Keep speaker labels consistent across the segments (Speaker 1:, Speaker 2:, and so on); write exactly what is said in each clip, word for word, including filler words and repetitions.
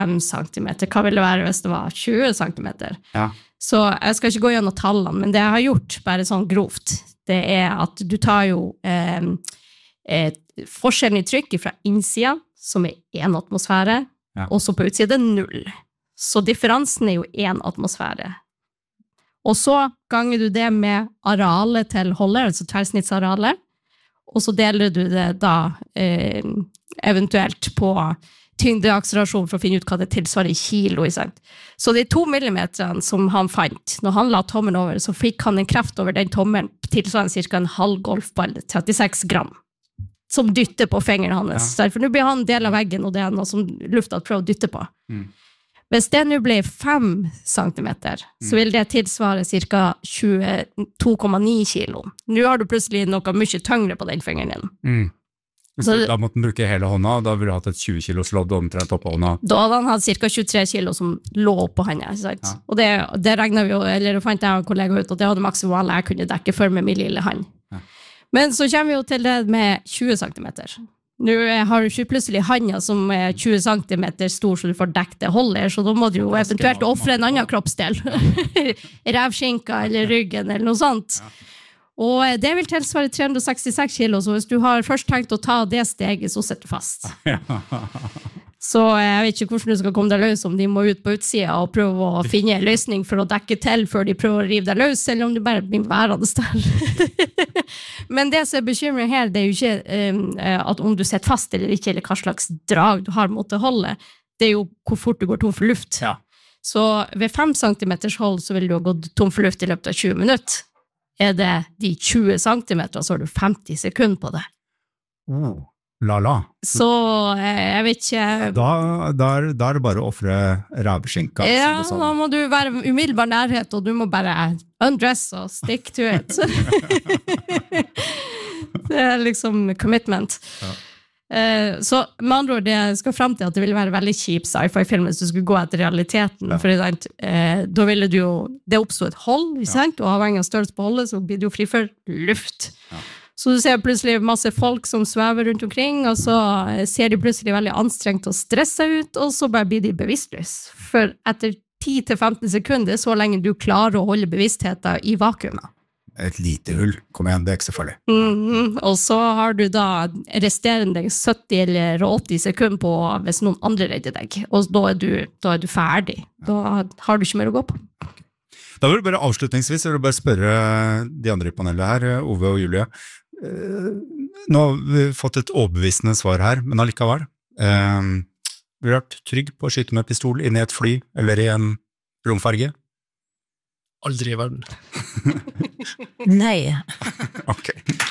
Speaker 1: fem centimeter. Hva vil det være hvis det var tjue centimeter?
Speaker 2: Ja.
Speaker 1: Så jeg skal ikke gå gjennom tallene, men det jeg har gjort, bare sånn grovt, det er at du tar jo eh, eh, forskjellen i trykk fra innsiden, som er en atmosfære, ja. Og så på utsiden null. Så differansen er jo en atmosfære. Og så ganger du det med arealet til holdet, altså tverrsnittsarealet, og så deler du det da eh, eventuelt på tyngdeakselerasjon for å finne ut hva det tilsvarer i kilo. Så de to millimeterne som han fant, når han la tommelen over, så fikk han en kraft over den tommelen tilsvarende cirka en halv golfball, trettiseks gram, som dytter på fingeren hans. Ja. For nå blir han del av veggen, og det er noe som lufta prøver å dytte på. Mm. Hvis det nå blir fem centimeter, mm. så vil det tilsvare cirka tjueto komma ni kilo. Nå har du plutselig noe mye tyngre på den fingeren din. Mm.
Speaker 2: Så, da måtte han bruke hele hånda, og da ville han hatt et tjue kilos lodd omtrent opp på hånda.
Speaker 1: Da hadde han hatt cirka tjuetre kilo som lå på henne, sant? Ja. Og det, det regnet vi jo, eller fant jeg og kollega ut, at det hadde maksimalt jeg kunne dekke for med min lille hand. Ja. Men så kommer vi jo til det med tjue centimeter. Nå har du ikke plutselig handa som er tjue centimeter stor, så du får dekket det holdet, så da må du jo eventuelt offre en annen kroppsdel. Revskinka eller ryggen eller noe sånt. Ja. Og det vil tilsvare tre hundre sekstiseks kilo, så hvis du har først tenkt å ta det steget, så setter du fast. Så jeg vet ikke hvordan du skal komme deg løs, om de må ut på utsida og prøve å finne en løsning for å dekke til før de prøver å rive deg løs, eller om du bare blir værende der. Men det som er bekymret her, det er jo ikke um, at om du setter fast eller ikke, eller hva slags drag du har mot det holdet, det er jo hvor fort du går tom for luft. Ja. Så ved fem centimeters hold så vil du ha gått tom for luft i løpet av tjue minutter. Er det de tjue centimeter, så har du femti sekunder på det.
Speaker 2: Oh, la la.
Speaker 1: Så jeg vet ikke...
Speaker 2: Da, da, er, da er det bare å offre rævskinka.
Speaker 1: Ja, da må du være umiddelbar nærhet, og du må bare undress og stick to it. Det er liksom commitment. Ja. Så med andre ord, det skal frem til at det ville være veldig kjip sci-fi-film hvis du skulle gå etter realiteten, ja. For eh, da ville du jo, det oppstod et hold, ja. Og avhengig av størrelse på holdet, så blir det jo fri for luft. Ja. Så du ser plutselig masse folk som svever rundt omkring, og så ser de plutselig veldig anstrengt og stresset ut, og så bare blir de bevisstløs. For etter ti til femten sekunder, så lenge du klarer å holde bevisstheten i vakuumet.
Speaker 2: Et lite hull, kom igjen, det er ikke så farlig.
Speaker 1: Mm-hmm. Og så har du da resterende sytti eller åtti sekunder på hvis noen andre redder deg, og da er du, da er du ferdig. Da har du ikke mer å gå på.
Speaker 2: Da vil du bare avslutningsvis, jeg vil bare spørre de andre i panelet her, Ove og Julie. Nå har vi fått et overbevisende svar her, men allikevel. Vil du vært trygg på å skyte med pistol inn i et fly, eller i en romfarge?
Speaker 3: Aldri i verden.
Speaker 4: Nei.
Speaker 2: Ok.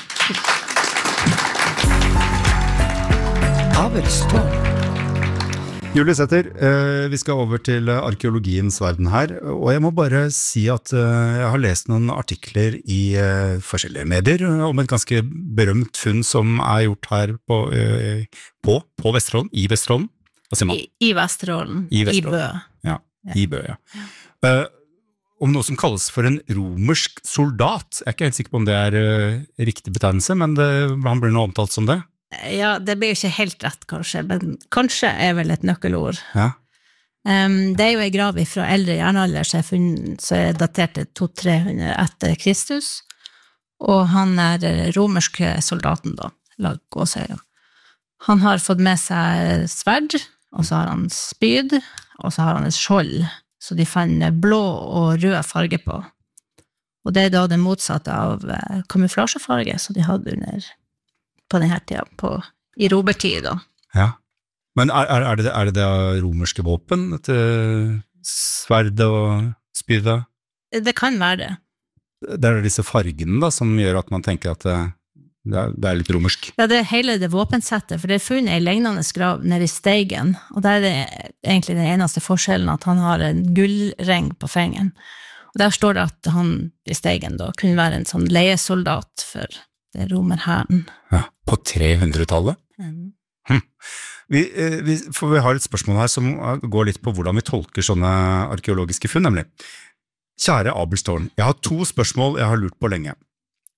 Speaker 4: Abelstål.
Speaker 2: Julie Sæther, vi skal over til arkeologiens verden her, og jeg må bare si at jeg har lest noen artikler i forskjellige medier om et ganske berømt funn som er gjort her på, på, på Vesterålen, i Vesterålen. Hva sier man?
Speaker 4: I, i Vesterålen,
Speaker 2: i,
Speaker 4: i Bø.
Speaker 2: Ja, i Bø, ja. ja. Om noe som kalles for en romersk soldat. Jeg er ikke helt sikker på om det er uh, riktig betegnelse, men det, han blir nå omtalt som det.
Speaker 4: Ja, det blir jo ikke helt rett, kanskje, men kanskje er vel et nøkkelord.
Speaker 2: Ja.
Speaker 4: Um, det er jo en grav fra eldre jernalder, så er, funnet, så er datert til to til tre hundre etter Kristus, og han er romerske soldaten da, la gå seg. Han har fått med seg sverd, og så har han spyd, og så har han et skjold, så de fant blå og rød farge på. Og det er da det motsatte av kamuflasjefarge, som de hadde under, på denne tida, på, i romertid da.
Speaker 2: Ja, men er, er, det, er det det romerske våpen, til sverd og spydet?
Speaker 4: Det kan være det.
Speaker 2: Det er disse fargene da, som gjør at man tenker at det, det, er, det er litt romersk.
Speaker 4: Ja, det er hele det våpensettet, for det er funnet en lignende grav nede i Steigen, og det er det, egentlig den eneste forskjellen at han har en gullring på fingeren. Og der står det at han i Steigen da kunne være en sånn leiesoldat for det romerherren.
Speaker 2: Ja, på trehundretallet? Mm. Hm. Vi, vi, for vi har et spørsmål her som går litt på hvordan vi tolker sånne arkeologiske funn, nemlig. Kjære Abelstål, jeg har to spørsmål jeg har lurt på lenge.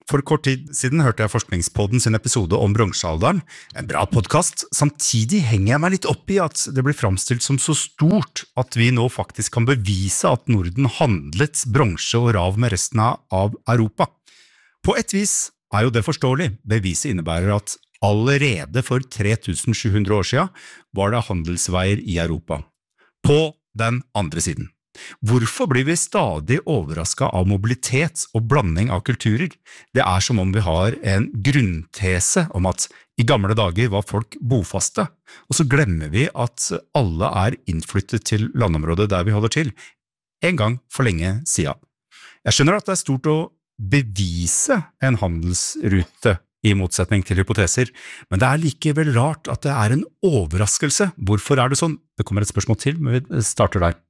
Speaker 2: For kort tid siden hørte jeg Forskningspodden sin episode om bronsealderen. En bra podcast. Samtidig henger jeg meg litt opp i at det blir framstilt som så stort at vi nå faktisk kan bevise at Norden handlet bronse og rav med resten av Europa. På et vis er jo det forståelig. Beviset innebærer at allerede for tre tusen sju hundre år siden var det handelsveier i Europa. På den andre siden. Hvorfor blir vi stadig overrasket av mobilitet og blanding av kulturer? Det er som om vi har en grunntese om at i gamle dager var folk bofaste, og så glemmer vi at alle er innflyttet til landområdet der vi holder til, en gang for lenge siden. Jeg skjønner at det er stort å bevise en handelsrute i motsetning til hypoteser, men det er likevel rart at det er en overraskelse. Hvorfor er det sånn? Det kommer et spørsmål til, men vi starter der.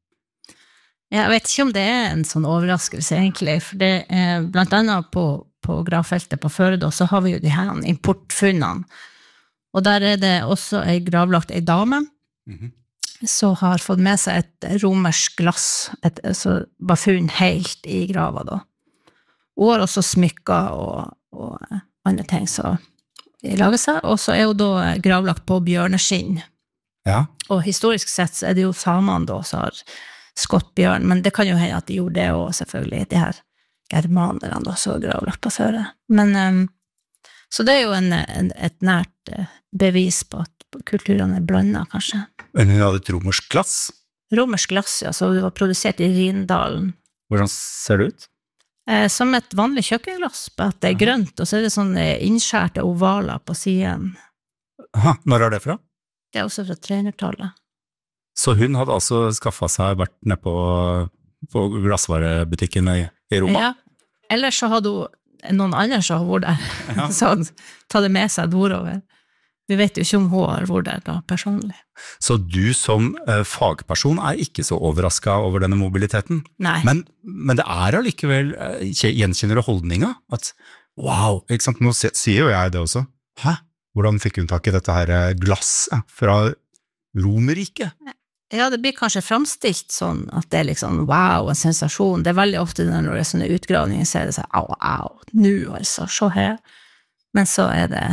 Speaker 4: Jeg vet ikke om det er en sånn overraskelse egentlig, for det er blant annet på, på gravfeltet på Førde, så har vi jo de her importfunnene, og der er det også en gravlagt en dame, mm-hmm. som har fått med seg et romersk glass, et, som var funnet helt i grava da. Hun har også smykker og, og andre ting som lager seg, og så er hun da gravlagt på bjørneskinn.
Speaker 2: Ja.
Speaker 4: Og historisk sett så er det jo samene da som har skottbjørn, men det kan jo hende at de gjorde det også selvfølgelig, de her germanerne da, så gravlagt på Førde. Men, um, så det er jo en, en, et nært uh, bevis på at kulturene er blandet, kanskje.
Speaker 2: Men hun hadde et romersk glass?
Speaker 4: Romersk glass, ja, så det var produsert i Rindalen.
Speaker 2: Hvordan ser det ut?
Speaker 4: Eh, som et vanlig kjøkkenglass, på at det er grønt, og så er det sånn innskjærte ovaler på siden.
Speaker 2: Aha, når er det fra?
Speaker 4: Det er også fra tre hundretallet.
Speaker 2: Så hun hadde altså skaffet seg, vært nede på, på glassvarebutikken i, i Roma?
Speaker 4: Ja, ellers så hadde hun noen andre som har vært der,
Speaker 2: ja.
Speaker 4: så hadde tatt det med seg nordover. Vi vet jo ikke om hun har vært der da, personlig.
Speaker 2: Så du som eh, fagperson er ikke så overrasket over denne mobiliteten?
Speaker 4: Nei.
Speaker 2: Men, men det er allikevel, eh, gjenkjenner du holdninga? At, wow, ikke sant? Nå sier jo jeg det også. Hæ? Hvordan fikk hun tak i dette her glasset fra Romerriket?
Speaker 4: Ja, det blir kanskje framstilt sånn at det er liksom, wow, en sensasjon. Det er veldig ofte når det er sånne utgravninger, så er det sånn, au, au, nu altså, se her. Men så er det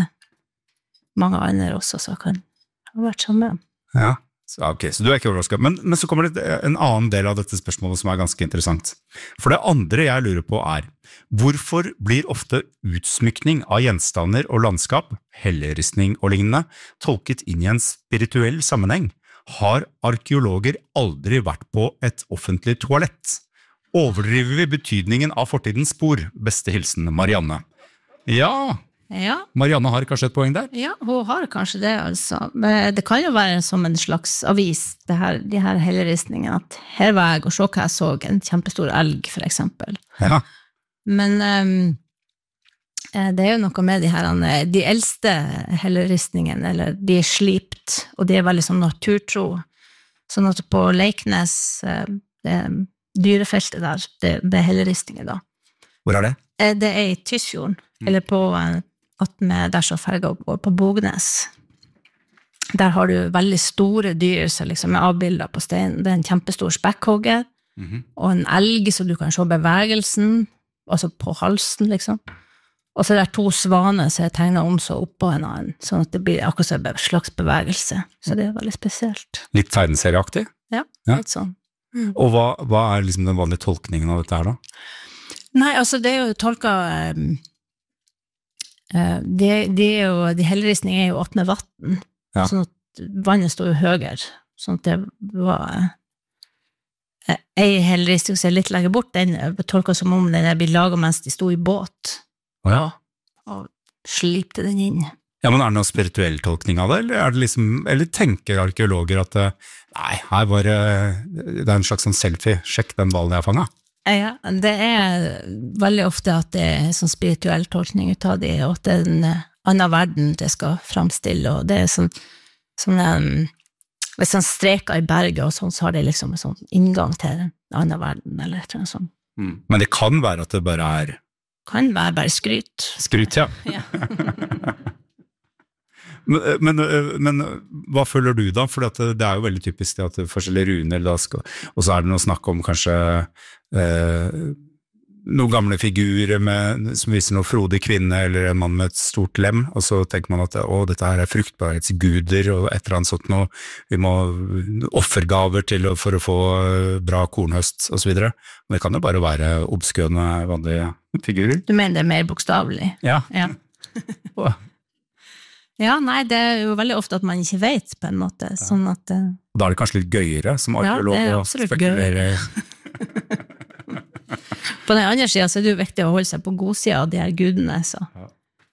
Speaker 4: mange andre også som kan ha vært sammen.
Speaker 2: Ja, så, ok, så du er ikke overrasket. Men, men så kommer det en annen del av dette spørsmålet som er ganske interessant. For det andre jeg lurer på er, hvorfor blir ofte utsmykning av gjenstander og landskap, helleristning og lignende, tolket inn i en spirituell sammenheng? Har arkeologer aldri vært på et offentlig toalett? Overdriver vi betydningen av fortidens spor? Beste hilsen, Marianne. Ja,
Speaker 4: ja,
Speaker 2: Marianne har kanskje et poeng der?
Speaker 4: Ja, hun har kanskje det, altså. Men det kan jo være som en slags avis, det her, de her helleristningene, at her var jeg og så hva jeg så, en kjempestor elg, for eksempel.
Speaker 2: Ja. Men
Speaker 4: um, det er jo noe med de her, de eldste helleristningene, eller de er slipt, og de er veldig sånn naturtro. Sånn at på Leiknes, det dyrefeltet der, det, det er helleristninger da.
Speaker 2: Hvor er det?
Speaker 4: Det er i Tysfjorden, mm. eller på at med der så ferger går på Bognes. Der har du veldig store dyr som liksom er avbildet på steinen. Det er en kjempestor spekkhogger, mm-hmm. og en elg som du kan se bevegelsen, altså på halsen liksom. Og så er det to svaner som er tegnet om så oppå en annen, sånn at det blir akkurat som en slags bevegelse. Så det er veldig spesielt.
Speaker 2: Litt tegneserieaktig?
Speaker 4: Ja,
Speaker 2: ja.
Speaker 4: litt sånn.
Speaker 2: Mm. Og hva, hva er liksom den vanlige tolkningen av dette her da?
Speaker 4: Nei, altså det er jo tolket, um, uh, de, de, er jo, de helleristningene er jo opp med vatten, ja. Sånn at vannet står jo høyere, sånn at det var uh, en helleristning som er litt lenger bort, den tolket som om den blir laget mens de stod i båt,
Speaker 2: oh, ja.
Speaker 4: og, og slipte den inn.
Speaker 2: Ja, men er det noen spirituell tolkning av det, eller, er det liksom, eller tenker arkeologer at nei, her var det er en slags sånn selfie, sjekk den hvalen jeg fanget?
Speaker 4: Ja, det er veldig ofte at det er sånn spirituell tolkning ut av det, og at det er en annen verden det skal fremstille, og det er sånn, sånn um, hvis man streker i berget og sånn, så har det liksom en sånn inngang til en annen verden, eller et eller annet sånt.
Speaker 2: Mm. Men det kan være at det bare er...
Speaker 4: Kan være bare skryt.
Speaker 2: Skryt, ja.
Speaker 4: Ja.
Speaker 2: men, men, men hva føler du da? For det er jo veldig typisk det at forskjellige runer, da skal, og så er det noe snakk om kanskje eh, noen gamle figurer med, som viser noen frodig kvinne eller en mann med et stort lem, og så tenker man at å, dette her er fruktbarhetsguder og et eller annet sånt noe, vi må offergaver til å, for å få bra kornhøst og så videre. Men det kan jo bare være obskøne, vanlige figurer.
Speaker 4: Du mener det er mer bokstavelig?
Speaker 2: Ja.
Speaker 4: Ja. Ja, nei, det er jo veldig ofte at man ikke vet på en måte, sånn at... Uh...
Speaker 2: Da er det kanskje litt gøyere som arkeolog
Speaker 4: ja,
Speaker 2: å spekulere.
Speaker 4: På den andre siden så er det jo viktig å holde seg på god siden av de her gudene, så. Ja.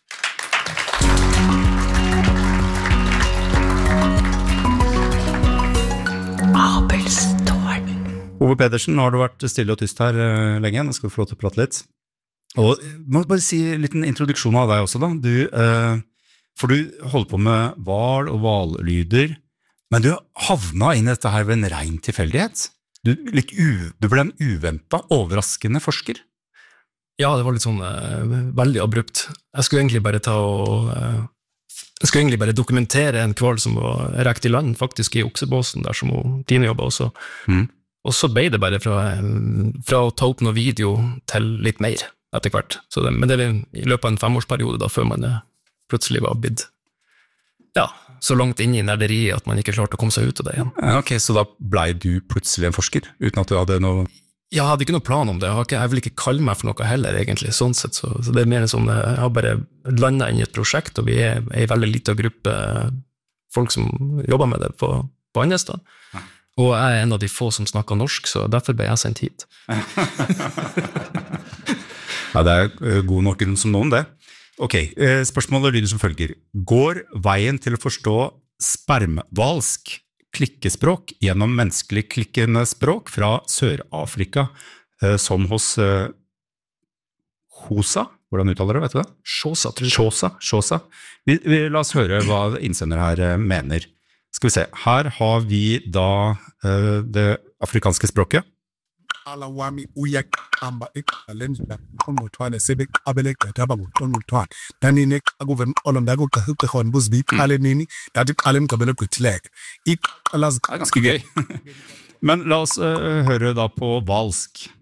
Speaker 4: Abelstårn.
Speaker 2: Ove Pedersen, nå har du vært stille og tyst her uh, lenge, nå skal du få lov til å prate litt. Og må bare si en liten introduksjon av deg også da, du... Uh, For du holder på med val og vallyder, men du havna inn i dette her ved en ren tilfeldighet. Du, litt u, du ble en uventet, overraskende forsker.
Speaker 3: Ja, det var litt sånn uh, veldig abrupt. Jeg skulle egentlig bare ta og uh, jeg skulle egentlig bare dokumentere en kval som var rekt i land, faktisk i oksebåsen der som Tine jobbet også. Mm. Og så ble det bare fra, fra å ta opp noe video til litt mer etter hvert. Så det, men det er i løpet av en femårsperiode da, før man plutselig var blitt ja, så langt inne i nerderiet at man ikke klarte å komme seg ut av det igjen.
Speaker 2: Ja, ok, så da ble du plutselig en forsker, uten at du hadde noe...
Speaker 3: Jeg hadde ikke noe plan om det, jeg, har ikke, jeg vil ikke kalle meg for noe heller egentlig, sånn sett, så, så det er mer sånn, jeg har bare landet inn i et prosjekt, og vi er en veldig liten gruppe folk som jobber med det på, på Andestad, ja. Og jeg er en av de få som snakker norsk, så derfor ble jeg sendt hit.
Speaker 2: Ja, det er god nok grunn som noen, det. Ok, spørsmålet lyder som følger. Går veien til å forstå spermvalsk klikkespråk gjennom menneskelig klikkende språk fra Sør-Afrika, som hos Xhosa? Hvordan uttaler det, vet du det?
Speaker 3: Xhosa, tror jeg.
Speaker 2: Xhosa, Xhosa. Vi, vi, la oss høre hva innsender her mener. Skal vi se, her har vi da uh, det afrikanske språket.
Speaker 5: Alawami uyak amba ekalendla kongothwane sebek abelek databa ngothwane danini akuven olonda ko khon buzbi qale nini dati qale ngabele kutlek ik alaz
Speaker 2: ganske gøy. Men la oss uh, høre da på valsk.